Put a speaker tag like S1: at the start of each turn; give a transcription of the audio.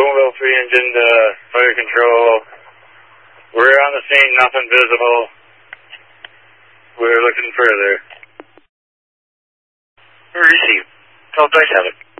S1: Boonville 3 engine to fire control. We're on the scene, nothing visible. We're looking further.
S2: Receive. 12 dice have it.